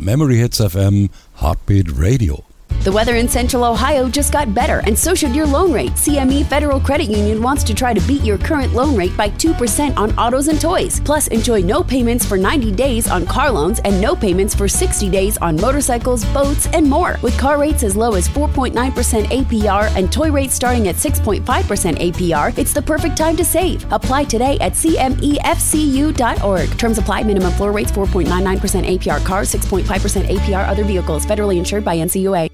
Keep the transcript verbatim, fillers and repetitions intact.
Memory Hits F M, Heartbeat Radio. The weather in Central Ohio just got better, and so should your loan rate. C M E Federal Credit Union wants to try to beat your current loan rate by two percent on autos and toys. Plus, enjoy no payments for ninety days on car loans and no payments for sixty days on motorcycles, boats, and more. With car rates as low as four point nine percent A P R and toy rates starting at six point five percent A P R, it's the perfect time to save. Apply today at C M E F C U dot org. Terms apply. Minimum floor rates four point nine nine percent A P R cars, six point five percent A P R other vehicles. Federally insured by N C U A.